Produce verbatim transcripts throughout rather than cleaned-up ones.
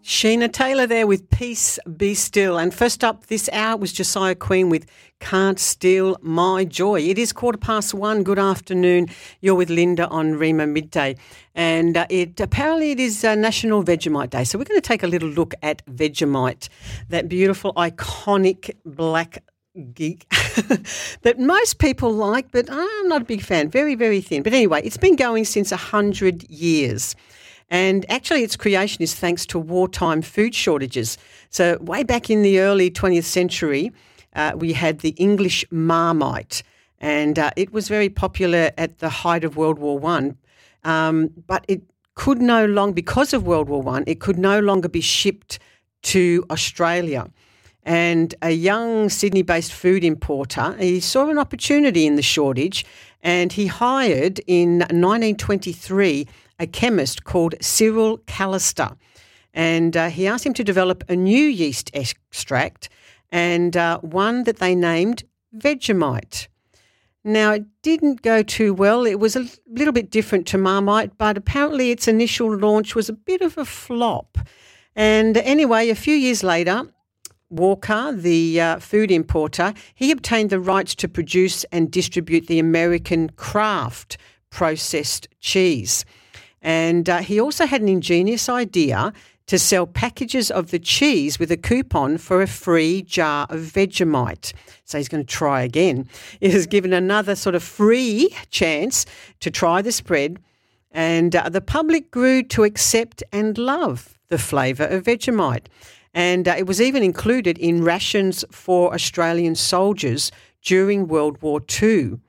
Sheena Taylor there with Peace Be Still. And first up this hour was Josiah Queen with Can't Steal My Joy. It is quarter past one. Good afternoon. You're with Linda on Rima Midday. And uh, it apparently it is uh, National Vegemite Day. So we're going to take a little look at Vegemite, that beautiful, iconic black geek that most people like, but I'm not a big fan. Very, very thin. But anyway, it's been going since one hundred years. And actually its creation is thanks to wartime food shortages. So way back in the early twentieth century, uh, we had the English Marmite, and uh, it was very popular at the height of World War One. Um, but it could no longer, because of World War One, it could no longer be shipped to Australia. And a young Sydney-based food importer, he saw an opportunity in the shortage, and he hired in nineteen twenty-three a chemist called Cyril Callister, and uh, he asked him to develop a new yeast extract, and uh, one that they named Vegemite. Now, it didn't go too well. It was a little bit different to Marmite, but apparently its initial launch was a bit of a flop. And anyway, a few years later, Walker, the uh, food importer, he obtained the rights to produce and distribute the American Kraft processed cheese. And uh, he also had an ingenious idea to sell packages of the cheese with a coupon for a free jar of Vegemite. So he's going to try again. He was given another sort of free chance to try the spread, and uh, the public grew to accept and love the flavour of Vegemite. And uh, it was even included in rations for Australian soldiers during World War Two.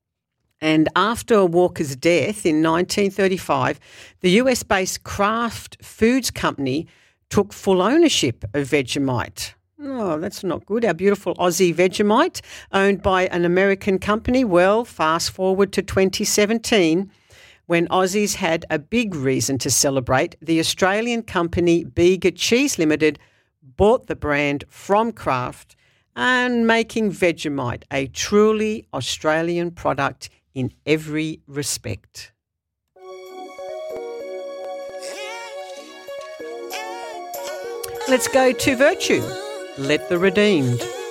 And after Walker's death in nineteen thirty-five, the U S-based Kraft Foods Company took full ownership of Vegemite. Oh, that's not good. Our beautiful Aussie Vegemite, owned by an American company. Well, fast forward to twenty seventeen, when Aussies had a big reason to celebrate. The Australian company Bega Cheese Limited bought the brand from Kraft, and making Vegemite a truly Australian product in every respect. Let's go to Virtue. Let the Redeemed.